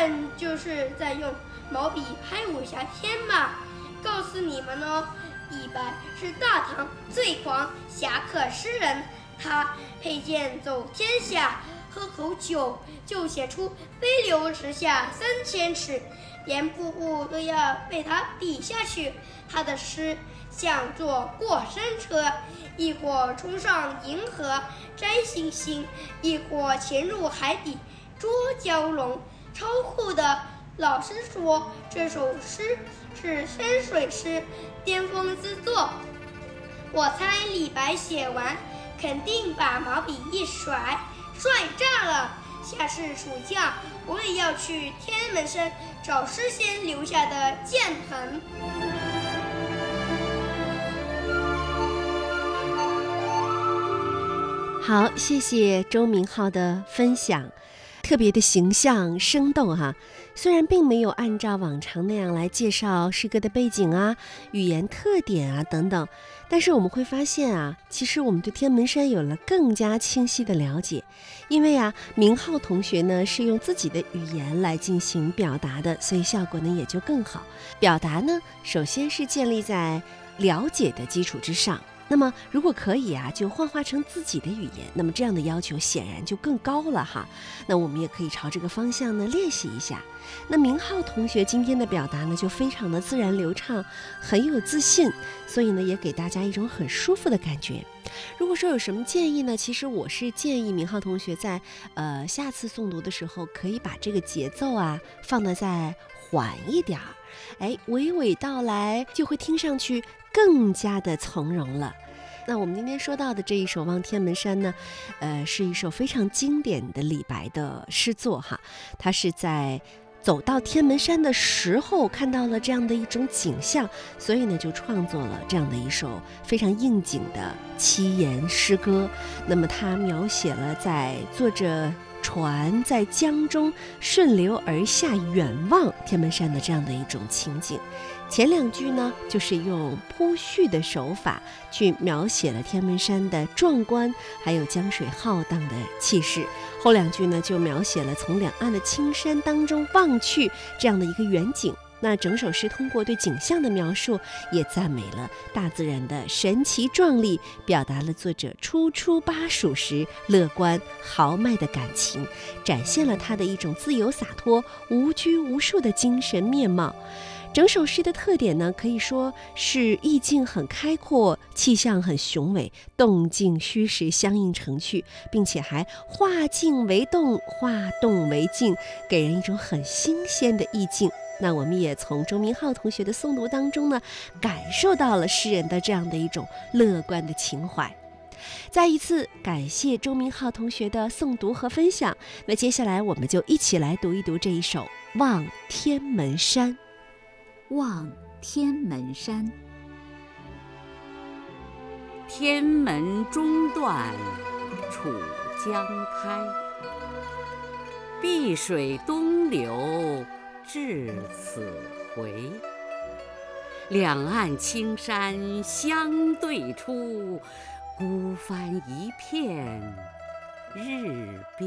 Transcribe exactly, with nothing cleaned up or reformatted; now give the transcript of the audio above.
看就是在用毛笔拍武侠片嘛。告诉你们哦，李白是大唐最狂侠客诗人，他佩剑走天下，喝口酒就写出飞流直下三千尺，连瀑布都要被他比下去。他的诗像坐过山车，一会冲上银河摘星星，一会潜入海底捉蛟龙，超酷的。老师说这首诗是山水诗巅峰之作，我猜李白写完肯定把毛笔一甩，帅炸了。下次暑假我也要去天门山找诗仙留下的剑痕。 好，谢谢周明浩的分享，特别的形象生动哈。虽然并没有按照往常那样来介绍诗歌的背景啊、语言特点啊等等，但是我们会发现啊，其实我们对天门山有了更加清晰的了解。因为啊，明浩同学呢是用自己的语言来进行表达的，所以效果呢也就更好。表达呢，首先是建立在了解的基础之上。那么如果可以啊，就幻化成自己的语言，那么这样的要求显然就更高了哈。那我们也可以朝这个方向呢练习一下。那明浩同学今天的表达呢就非常的自然流畅，很有自信，所以呢也给大家一种很舒服的感觉。如果说有什么建议呢，其实我是建议明浩同学在呃下次诵读的时候可以把这个节奏啊放得再缓一点儿，哎，娓娓道来就会听上去更加的从容了。那我们今天说到的这一首《望天门山》呢，呃，是一首非常经典的李白的诗作哈。它是在走到天门山的时候看到了这样的一种景象，所以呢就创作了这样的一首非常应景的七言诗歌。那么它描写了在坐着船在江中顺流而下远望天门山的这样的一种情景。前两句呢就是用铺叙的手法去描写了天门山的壮观，还有江水浩荡的气势。后两句呢就描写了从两岸的青山当中望去这样的一个远景。那整首诗通过对景象的描述，也赞美了大自然的神奇壮丽，表达了作者初出巴蜀时乐观豪迈的感情，展现了他的一种自由洒脱、无拘无束的精神面貌。整首诗的特点呢，可以说是意境很开阔，气象很雄伟，动静虚实相映成趣，并且还化静为动，化动为静，给人一种很新鲜的意境。那我们也从周明浩同学的诵读当中呢，感受到了诗人的这样的一种乐观的情怀。再一次感谢周明浩同学的诵读和分享。那接下来我们就一起来读一读这一首《望天门山》。 望天门山，天门中断楚江开，碧水东流至此回。两岸青山相对出，孤帆一片日边